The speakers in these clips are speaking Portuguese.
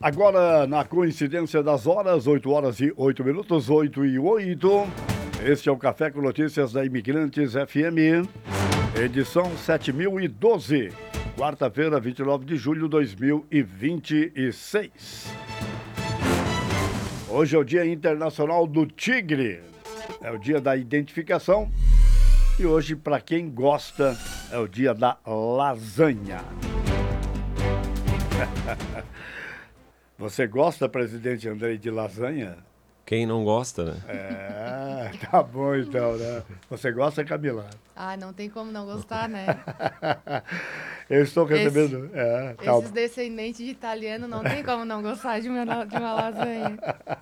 Agora, na coincidência das horas, 8 horas e 8 minutos, 8 e 8. Este é o Café com Notícias da Imigrantes FM, edição 7012, quarta-feira, 29 de julho de 2026. Hoje é o Dia Internacional do Tigre, é o dia da identificação e hoje, para quem gosta, é o dia da lasanha. Você gosta, presidente Andrei, de lasanha? Quem não gosta, né? Tá bom então, né? Você gosta, Camila? Ah, não tem como não gostar, né? Eu estou recebendo... Esses descendentes de italiano não tem como não gostar de uma lasanha.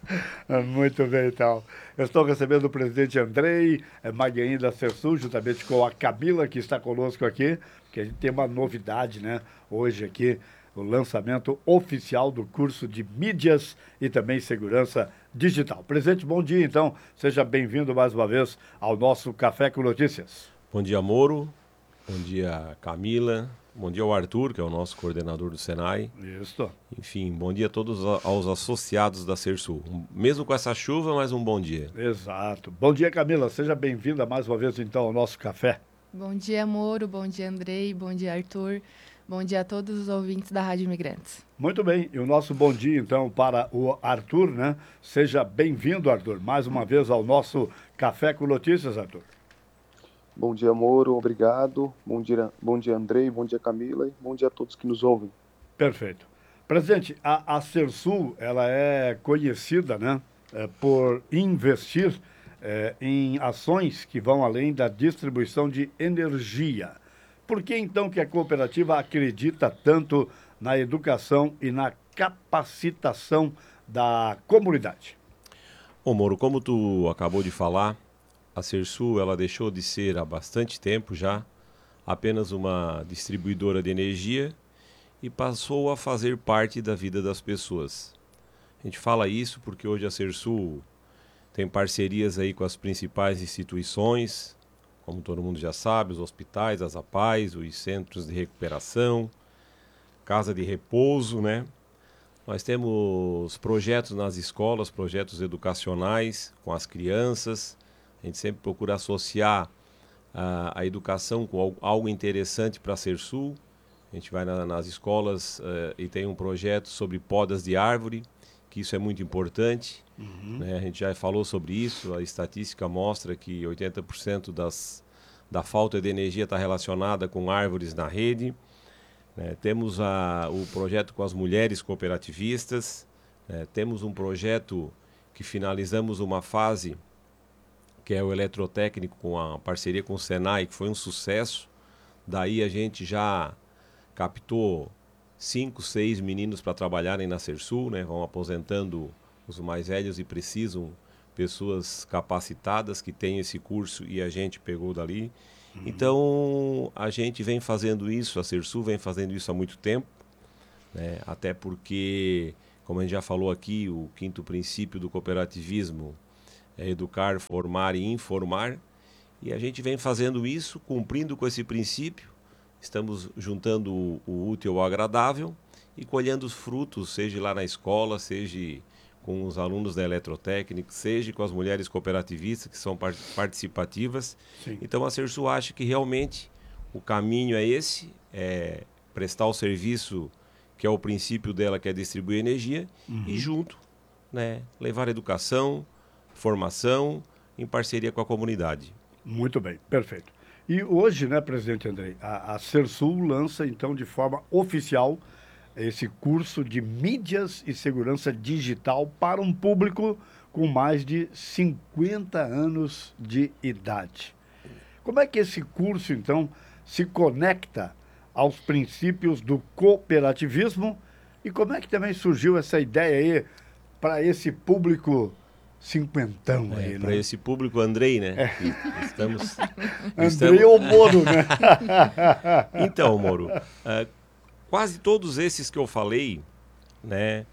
Muito bem, então. Eu estou recebendo o presidente Andrei Maguiain da Sersul, juntamente com a Camila, que está conosco aqui, porque a gente tem uma novidade, né? Hoje aqui, o lançamento oficial do curso de mídias e também segurança digital. Presidente, bom dia, então. Seja bem-vindo mais uma vez ao nosso Café com Notícias. Bom dia, Moro. Bom dia, Camila. Bom dia ao Arthur, que é o nosso coordenador do Senai. Isso. Enfim, bom dia a todos aos associados da Sersul. Mesmo com essa chuva, mas um bom dia. Exato. Bom dia, Camila. Seja bem-vinda mais uma vez, então, ao nosso café. Bom dia, Moro. Bom dia, Andrei. Bom dia, Arthur. Bom dia a todos os ouvintes da Rádio Imigrantes. Muito bem, e o nosso bom dia, então, para o Arthur, né? Seja bem-vindo, Arthur, mais uma vez ao nosso Café com Notícias, Arthur. Bom dia, Moro, obrigado. Bom dia, Andrei, bom dia, Camila, e bom dia a todos que nos ouvem. Perfeito. Presidente, a Sersul, ela é conhecida, né, por investir em ações que vão além da distribuição de energia. Por que, então, que a cooperativa acredita tanto na educação e na capacitação da comunidade? Ô, Moro, como tu acabou de falar, a Sersul, ela deixou de ser há bastante tempo já apenas uma distribuidora de energia e passou a fazer parte da vida das pessoas. A gente fala isso porque hoje a Sersul tem parcerias aí com as principais instituições, como todo mundo já sabe, os hospitais, as APAES, os centros de recuperação, casa de repouso, né? Nós temos projetos nas escolas, projetos educacionais com as crianças. A gente sempre procura associar a educação com algo interessante para a Sersul. A gente vai nas escolas e tem um projeto sobre podas de árvore, que isso é muito importante. Né? A gente já falou sobre isso, a estatística mostra que 80% da falta de energia está relacionada com árvores na rede. Temos o projeto com as mulheres cooperativistas, temos um projeto que finalizamos uma fase, que é o eletrotécnico, com a parceria com o Senai, que foi um sucesso. Daí a gente já captou 5, 6 meninos para trabalharem na Sersul, né? Vão aposentando os mais velhos e precisam pessoas capacitadas que têm esse curso e a gente pegou dali. Então, a gente vem fazendo isso, a Sersul vem fazendo isso há muito tempo, né? Até porque, como a gente já falou aqui, o 5º princípio do cooperativismo é educar, formar e informar. E a gente vem fazendo isso, cumprindo com esse princípio. Estamos juntando o útil ao agradável e colhendo os frutos, seja lá na escola, seja com os alunos da eletrotécnica, seja com as mulheres cooperativistas, que são participativas. Sim. Então a Sersul acha que realmente o caminho é esse, é prestar o serviço, que é o princípio dela, que é distribuir energia, e junto, né, levar educação, formação, em parceria com a comunidade. Muito bem, perfeito. E hoje, né, presidente Andrei, a Sersul lança, então, de forma oficial, esse curso de mídias e segurança digital para um público com mais de 50 anos de idade. Como é que esse curso, então, se conecta aos princípios do cooperativismo e como é que também surgiu essa ideia aí para esse público cinquentão aí, né? Para esse público, Andrei, né? Andrei ou Moro, né? Então, Moro, quase todos esses que eu falei, né?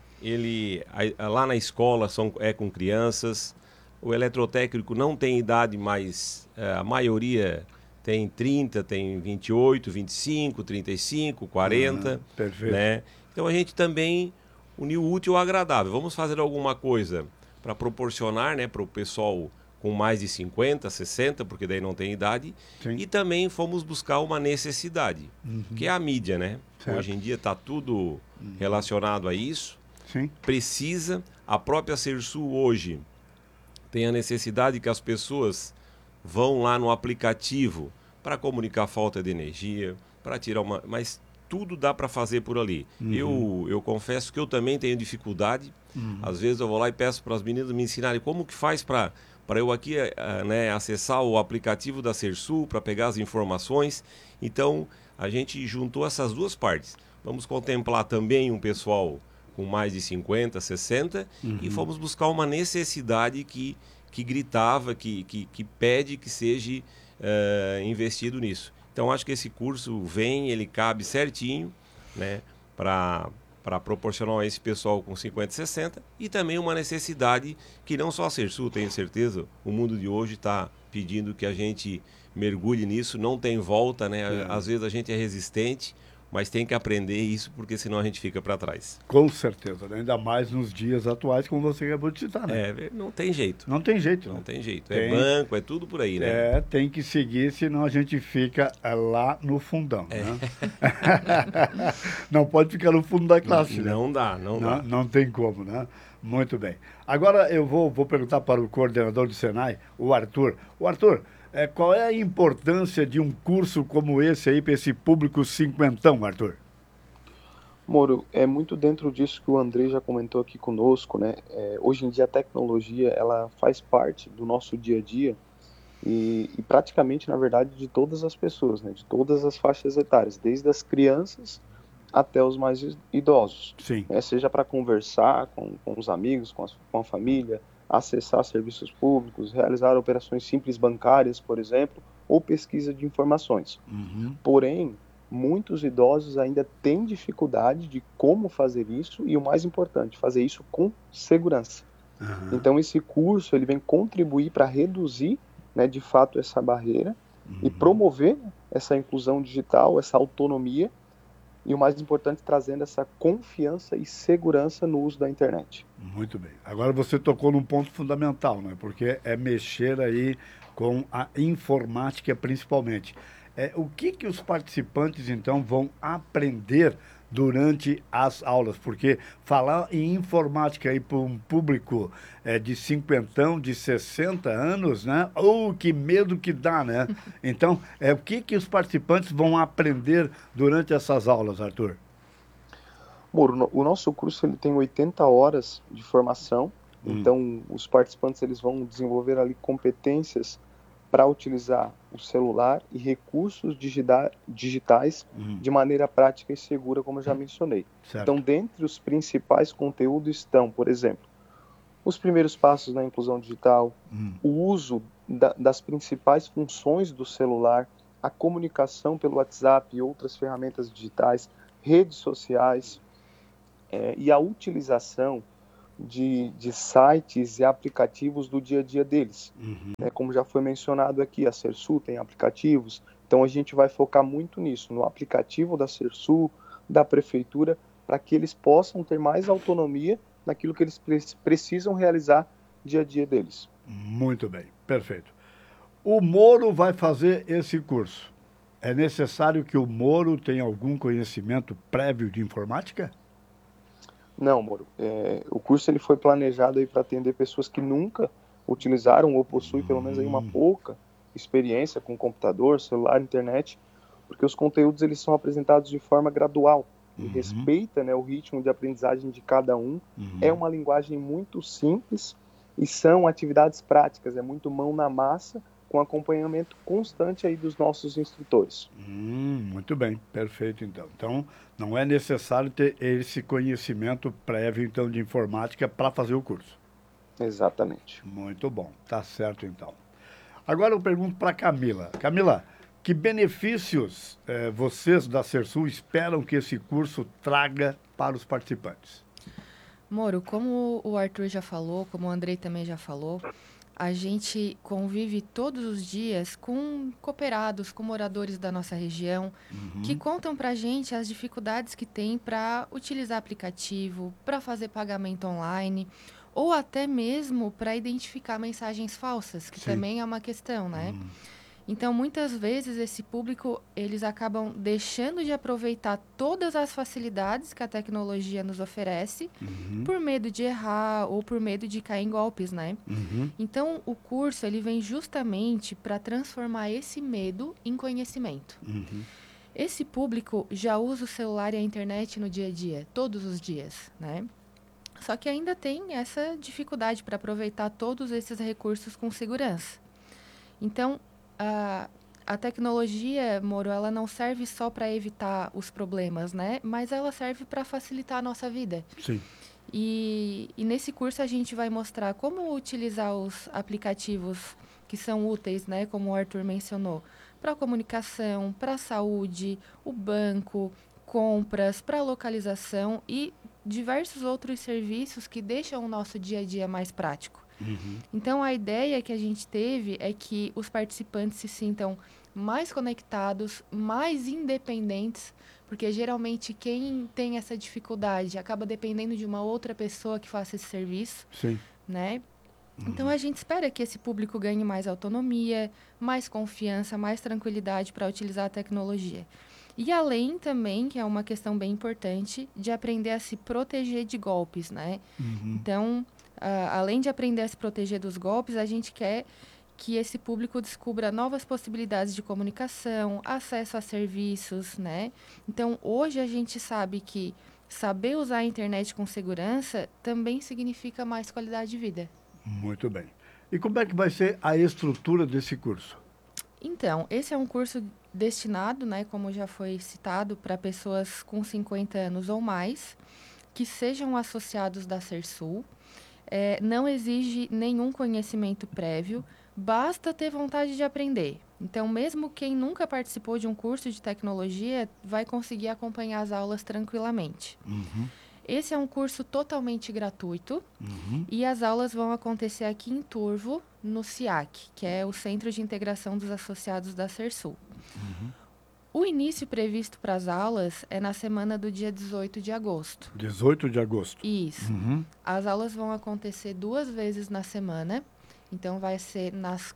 Lá na escola é com crianças. O eletrotécnico não tem idade, mas a maioria tem 30, tem 28, 25, 35, 40. Perfeito. Né? Então a gente também unir o útil ao agradável. Vamos fazer alguma coisa para proporcionar, né, para o pessoal com mais de 50, 60, porque daí não tem idade. Sim. E também fomos buscar uma necessidade, que é a mídia, né? Certo. Hoje em dia está tudo relacionado a isso. Sim. Precisa. A própria Sersul hoje tem a necessidade que as pessoas vão lá no aplicativo para comunicar falta de energia, para tirar uma... Mas tudo dá para fazer por ali. Eu confesso que eu também tenho dificuldade. Às vezes eu vou lá e peço para as meninas me ensinarem como que faz para eu aqui né, acessar o aplicativo da Sersul, para pegar as informações. Então, a gente juntou essas duas partes. Vamos contemplar também um pessoal com mais de 50, 60, e fomos buscar uma necessidade que gritava, que pede que seja investido nisso. Então, acho que esse curso ele cabe certinho, né, para proporcionar a esse pessoal com 50 e 60, e também uma necessidade que não só a Sersul, tenho certeza, o mundo de hoje está pedindo que a gente mergulhe nisso, não tem volta, né? Às vezes a gente é resistente, mas tem que aprender isso, porque senão a gente fica para trás. Com certeza, né? Ainda mais nos dias atuais, como você acabou de citar, né? Não tem jeito. Não tem jeito, Não tem jeito. Tem. É banco, é tudo por aí, né? Tem que seguir, senão a gente fica lá no fundão, né? Não pode ficar no fundo da classe, né? Não dá. Não tem como, né? Muito bem. Agora eu vou perguntar para o coordenador do Senai, o Arthur. O Arthur, qual é a importância de um curso como esse aí para esse público cinquentão, Arthur? Moro, é muito dentro disso que o Andrei já comentou aqui conosco, né? Hoje em dia a tecnologia, ela faz parte do nosso dia a dia e praticamente, na verdade, de todas as pessoas, né? De todas as faixas etárias, desde as crianças até os mais idosos. Sim. Seja para conversar com os amigos, com a família, acessar serviços públicos, realizar operações simples bancárias, por exemplo, ou pesquisa de informações. Porém, muitos idosos ainda têm dificuldade de como fazer isso e, o mais importante, fazer isso com segurança. Então, esse curso ele vem contribuir para reduzir, né, de fato, essa barreira e promover essa inclusão digital, essa autonomia e, o mais importante, trazendo essa confiança e segurança no uso da internet. Muito bem. Agora você tocou num ponto fundamental, né? Porque é mexer aí com a informática principalmente. O que os participantes, então, vão aprender durante as aulas? Porque falar em informática aí para um público de cinquentão, de 60 anos, né? Que medo que dá, né? Então, o que os participantes vão aprender durante essas aulas, Arthur? Moro, o nosso curso ele tem 80 horas de formação, então os participantes eles vão desenvolver ali competências para utilizar o celular e recursos digitais de maneira prática e segura, como eu já mencionei. Certo. Então, dentre os principais conteúdos estão, por exemplo, os primeiros passos na inclusão digital, o uso das principais funções do celular, a comunicação pelo WhatsApp e outras ferramentas digitais, redes sociais, e a utilização de sites e aplicativos do dia a dia deles. Como já foi mencionado aqui, a Sersul tem aplicativos, então a gente vai focar muito nisso, no aplicativo da Sersul, da Prefeitura, para que eles possam ter mais autonomia naquilo que eles precisam realizar dia a dia deles. Muito bem, perfeito. O Moro vai fazer esse curso. É necessário que o Moro tenha algum conhecimento prévio de informática? Não, Moro. O curso ele foi planejado para atender pessoas que nunca utilizaram ou possuem pelo menos aí uma pouca experiência com computador, celular, internet, porque os conteúdos eles são apresentados de forma gradual e respeita, né, o ritmo de aprendizagem de cada um. É uma linguagem muito simples e são atividades práticas, é muito mão na massa, com acompanhamento constante aí dos nossos instrutores. Muito bem, perfeito então. Então, não é necessário ter esse conhecimento prévio então de informática para fazer o curso. Exatamente. Muito bom, tá certo então. Agora eu pergunto para Camila. Camila, que benefícios vocês da Sersul esperam que esse curso traga para os participantes? Moro, como o Arthur já falou, como o Andrei também já falou, a gente convive todos os dias com cooperados, com moradores da nossa região, que contam para a gente as dificuldades que tem para utilizar aplicativo, para fazer pagamento online, ou até mesmo para identificar mensagens falsas, que também é uma questão, né? Então, muitas vezes, esse público, eles acabam deixando de aproveitar todas as facilidades que a tecnologia nos oferece, por medo de errar ou por medo de cair em golpes, né? Então, o curso, ele vem justamente para transformar esse medo em conhecimento. Esse público já usa o celular e a internet no dia a dia, todos os dias, né? Só que ainda tem essa dificuldade para aproveitar todos esses recursos com segurança. Então, a tecnologia, Moro, ela não serve só para evitar os problemas, né? Mas ela serve para facilitar a nossa vida. Sim. E nesse curso a gente vai mostrar como utilizar os aplicativos que são úteis, né? Como o Arthur mencionou, para comunicação, para saúde, o banco, compras, para localização e diversos outros serviços que deixam o nosso dia a dia mais prático. Então, a ideia que a gente teve é que os participantes se sintam mais conectados, mais independentes, porque geralmente quem tem essa dificuldade acaba dependendo de uma outra pessoa que faça esse serviço, né? Então, a gente espera que esse público ganhe mais autonomia, mais confiança, mais tranquilidade para utilizar a tecnologia. E além também, que é uma questão bem importante, de aprender a se proteger de golpes, né? Então, além de aprender a se proteger dos golpes, a gente quer que esse público descubra novas possibilidades de comunicação, acesso a serviços, né? Então, hoje a gente sabe que saber usar a internet com segurança também significa mais qualidade de vida. Muito bem. E como é que vai ser a estrutura desse curso? Então, esse é um curso destinado, né, como já foi citado, para pessoas com 50 anos ou mais, que sejam associados da Sersul. Não exige nenhum conhecimento prévio, basta ter vontade de aprender. Então, mesmo quem nunca participou de um curso de tecnologia vai conseguir acompanhar as aulas tranquilamente. Esse é um curso totalmente gratuito e as aulas vão acontecer aqui em Turvo, no CIAC, que é o Centro de Integração dos Associados da Sersul. O início previsto para as aulas é na semana do dia 18 de agosto. 18 de agosto. Isso. As aulas vão acontecer 2 vezes na semana. Então, vai ser nas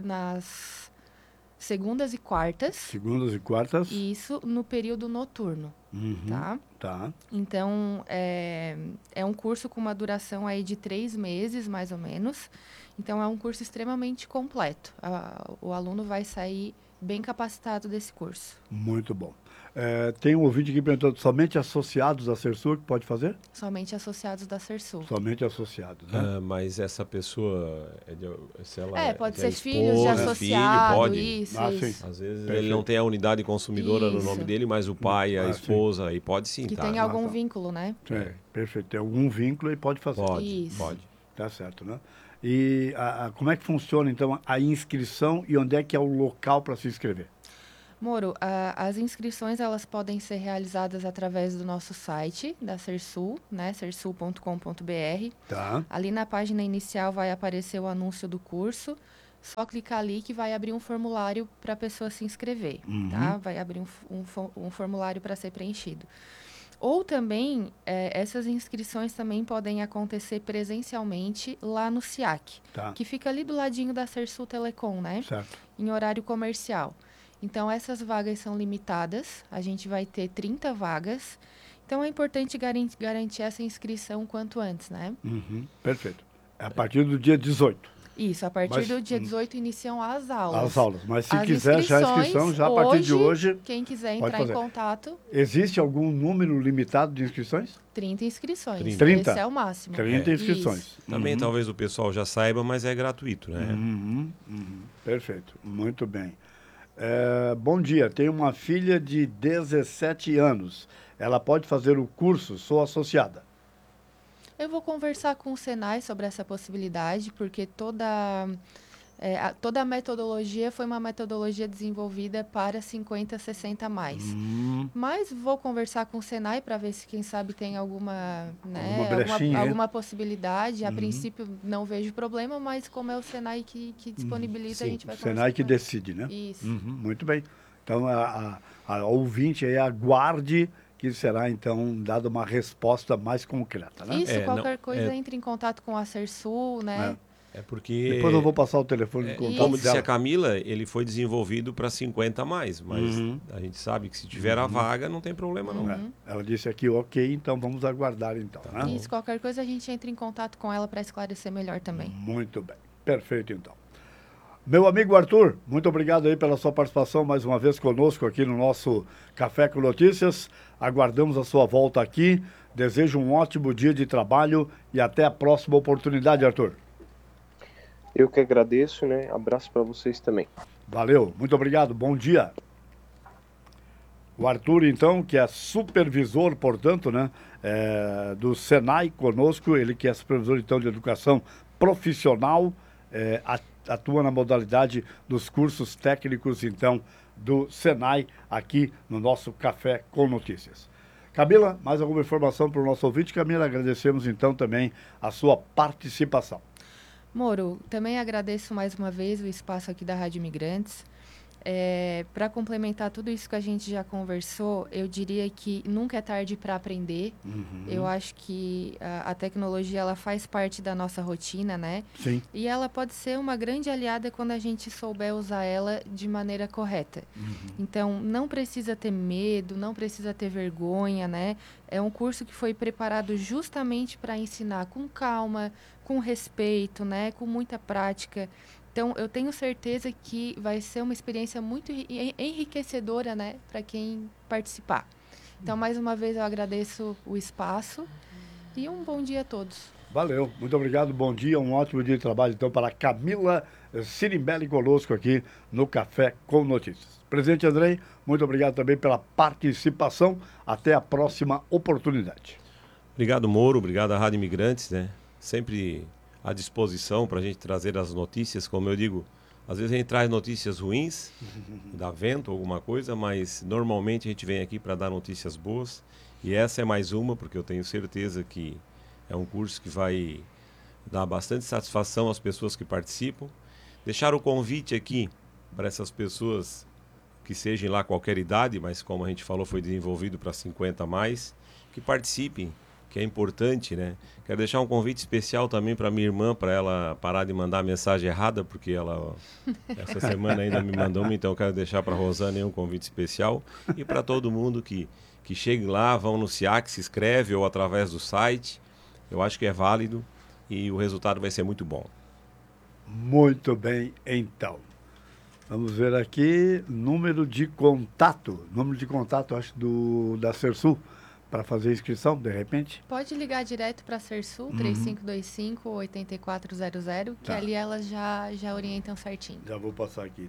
segundas e quartas. Segundas e quartas. Isso, no período noturno. Tá? Tá. Então, é um curso com uma duração aí de 3 meses, mais ou menos. Então, é um curso extremamente completo. O aluno vai sair bem capacitado desse curso. Muito bom. Tem um ouvinte aqui perguntando, somente associados da Sersul que pode fazer? Somente associados da Sersul. Somente associados, né? Mas essa pessoa, se ela pode é ser esposa, filhos de associado, pode. isso. Sim. Às vezes Perfeito. ele não tem a unidade consumidora no nome dele, mas o pai, a esposa, aí pode sim, Que tá? tem algum vínculo, né? Perfeito. Tem algum vínculo e pode fazer. Pode. Tá certo, né? E como é que funciona, então, a inscrição e onde é que é o local para se inscrever? Moro, as inscrições elas podem ser realizadas através do nosso site, da Sersul, né? sersul.com.br. Tá. Ali na página inicial vai aparecer o anúncio do curso. Só clicar ali que vai abrir um formulário para a pessoa se inscrever, tá? Vai abrir um formulário para ser preenchido. Ou também, essas inscrições também podem acontecer presencialmente lá no CIAC, que fica ali do ladinho da Sersul Telecom, né? Certo. Em horário comercial. Então, essas vagas são limitadas, a gente vai ter 30 vagas. Então, é importante garantir essa inscrição quanto antes, né? Perfeito. É a partir do dia 18. Isso, a partir do dia 18 iniciam as aulas. As aulas, mas se quiser já a inscrição, já a partir de hoje... Quem quiser entrar em contato... Existe algum número limitado de inscrições? 30 inscrições. 30? Esse é o máximo. 30 inscrições. Isso. Também talvez o pessoal já saiba, mas é gratuito, né? Perfeito, muito bem. Bom dia, tenho uma filha de 17 anos. Ela pode fazer o curso? Sou associada. Eu vou conversar com o Senai sobre essa possibilidade, porque Toda a metodologia foi uma metodologia desenvolvida para 50, 60 mais. Mas vou conversar com o Senai para ver se, quem sabe, tem alguma possibilidade. A princípio, não vejo problema, mas como é o Senai que disponibiliza, a gente vai conversar. O Senai que decide, né? Isso. Muito bem. Então, a ouvinte aí aguarde que será, então, dada uma resposta mais concreta, né? Isso, qualquer coisa, entre em contato com a Sersul, né? Porque... Depois eu vou passar o telefone de contato como disse dela. a Camila, ele foi desenvolvido para 50 mais, mas a gente sabe que se tiver a vaga, não tem problema não. Ela disse aqui, ok, então vamos aguardar então, né? Isso, qualquer coisa a gente entra em contato com ela para esclarecer melhor também. Muito bem, perfeito então. Meu amigo Arthur, muito obrigado aí pela sua participação mais uma vez conosco aqui no nosso Café com Notícias. Aguardamos a sua volta aqui. Desejo um ótimo dia de trabalho e até a próxima oportunidade, Arthur. Eu que agradeço, né? Abraço para vocês também. Valeu, muito obrigado, bom dia. O Arthur, então, que é supervisor, portanto, né, do Senai conosco, ele que é supervisor, então, de educação profissional, atua na modalidade dos cursos técnicos, então, do Senai, aqui no nosso Café com Notícias. Camila, mais alguma informação para o nosso ouvinte? Camila, agradecemos, então, também a sua participação. Moro, também agradeço mais uma vez o espaço aqui da Rádio Imigrantes. Para complementar tudo isso que a gente já conversou, eu diria que nunca é tarde para aprender. Eu acho que a tecnologia ela faz parte da nossa rotina, né? Sim. E ela pode ser uma grande aliada quando a gente souber usar ela de maneira correta. Então, não precisa ter medo, não precisa ter vergonha, né? É um curso que foi preparado justamente para ensinar com calma, com respeito, né? Com muita prática. Então, eu tenho certeza que vai ser uma experiência muito enriquecedora, né, para quem participar. Então, mais uma vez, eu agradeço o espaço e um bom dia a todos. Valeu, muito obrigado, bom dia, um ótimo dia de trabalho, então, para a Camila Sirimbelli conosco aqui no Café com Notícias. Presidente Andrei, muito obrigado também pela participação, até a próxima oportunidade. Obrigado, Moro, obrigado à Rádio Imigrantes, né, sempre à disposição para a gente trazer as notícias, como eu digo, às vezes a gente traz notícias ruins, da vento, alguma coisa, mas normalmente a gente vem aqui para dar notícias boas, e essa é mais uma, porque eu tenho certeza que é um curso que vai dar bastante satisfação às pessoas que participam. Deixar o convite aqui para essas pessoas que sejam lá qualquer idade, mas como a gente falou, foi desenvolvido para 50 a mais, que participem, que é importante, né? Quero deixar um convite especial também para minha irmã, para ela parar de mandar a mensagem errada, porque ela essa semana ainda me mandou uma, então quero deixar para a Rosane um convite especial e para todo mundo que chegue lá, vão no SIAC, se inscreve ou através do site. Eu acho que é válido e o resultado vai ser muito bom. Muito bem, então. Vamos ver aqui, número de contato, acho, da Sersul, para fazer a inscrição, de repente? Pode ligar direto para a Sersul, 3525-8400, que ali elas já orientam certinho. Já vou passar aqui,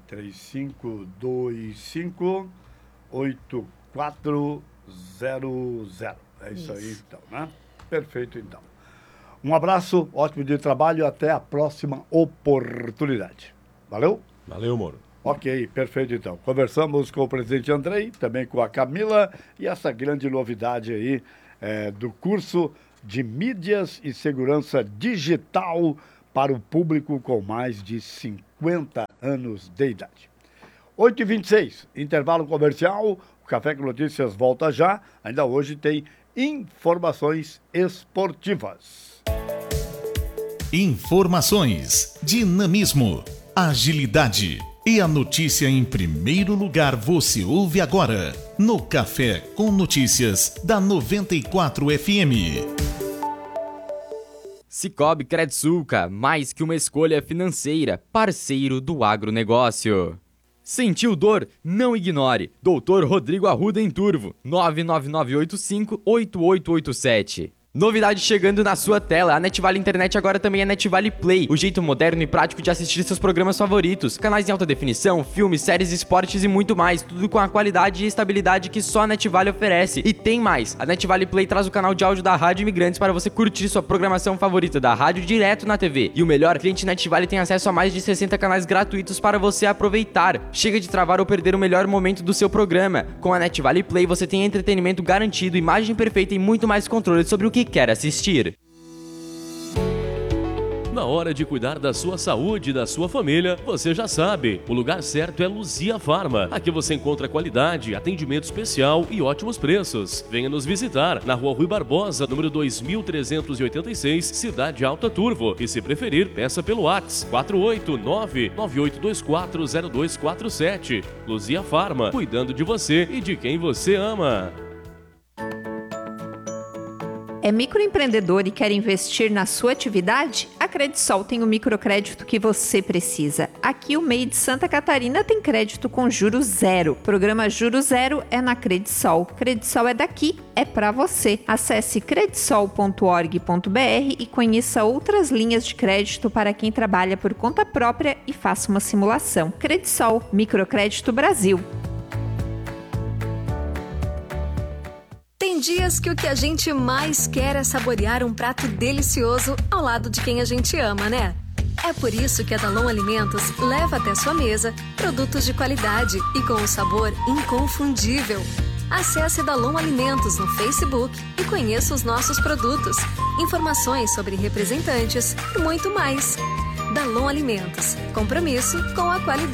3525-8400. É isso aí, então, né? Perfeito, então. Um abraço, ótimo dia de trabalho e até a próxima oportunidade. Valeu? Valeu, Moro. Ok, perfeito então. Conversamos com o presidente Andrei, também com a Camila e essa grande novidade aí do curso de Mídias e Segurança Digital para o público com mais de 50 anos de idade. 8h26, intervalo comercial, o Café com Notícias volta já, ainda hoje tem informações esportivas. Informações, dinamismo, agilidade. E a notícia em primeiro lugar você ouve agora no Café com Notícias da 94 FM. Cicobi Credsulca, mais que uma escolha financeira, parceiro do agronegócio. Sentiu dor? Não ignore. Dr. Rodrigo Arruda em Turvo, 99985-8887. Novidade chegando na sua tela, a NetVale Internet agora também é NetVale Play, o jeito moderno e prático de assistir seus programas favoritos, canais em alta definição, filmes, séries, esportes e muito mais, tudo com a qualidade e estabilidade que só a NetVale oferece. E tem mais, a NetVale Play traz o canal de áudio da Rádio Imigrantes para você curtir sua programação favorita da rádio direto na TV. E o melhor, cliente NetVale tem acesso a mais de 60 canais gratuitos para você aproveitar. Chega de travar ou perder o melhor momento do seu programa. Com a NetVale Play você tem entretenimento garantido, imagem perfeita e muito mais controle sobre o que quer assistir. Na hora de cuidar da sua saúde e da sua família, você já sabe, o lugar certo é Luzia Farma. Aqui você encontra qualidade, atendimento especial e ótimos preços. Venha nos visitar na Rua Rui Barbosa, número 2386, Cidade Alta Turvo. E se preferir, peça pelo WhatsApp 489-98240247. Luzia Farma, cuidando de você e de quem você ama. É microempreendedor e quer investir na sua atividade? A Credisol tem o microcrédito que você precisa. Aqui o MEI de Santa Catarina tem crédito com juros zero. Programa Juros Zero é na Credisol. Credisol é daqui, é pra você. Acesse credisol.org.br e conheça outras linhas de crédito para quem trabalha por conta própria e faça uma simulação. Credisol, Microcrédito Brasil. Tem dias que o que a gente mais quer é saborear um prato delicioso ao lado de quem a gente ama, né? É por isso que a Dalon Alimentos leva até sua mesa produtos de qualidade e com um sabor inconfundível. Acesse Dalon Alimentos no Facebook e conheça os nossos produtos, informações sobre representantes e muito mais. Dalon Alimentos, compromisso com a qualidade.